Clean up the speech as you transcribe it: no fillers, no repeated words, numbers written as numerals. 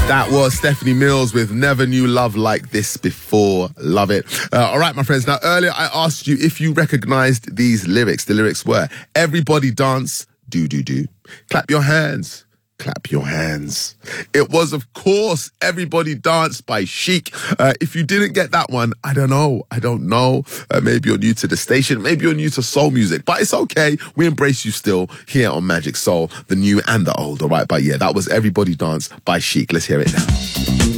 That was Stephanie Mills with Never Knew Love Like This Before. Love it. All right, my friends. Now, earlier I asked you if you recognized these lyrics. The lyrics were, everybody dance, do, do, do. Clap your hands. Clap your hands. It was, of course, Everybody Dance by Chic. If you didn't get that one, I don't know. Maybe you're new to the station. Maybe you're new to soul music. But it's okay. We embrace you still here on Magic Soul, the new and the old. All right. But yeah, that was Everybody Dance by Chic. Let's hear it now.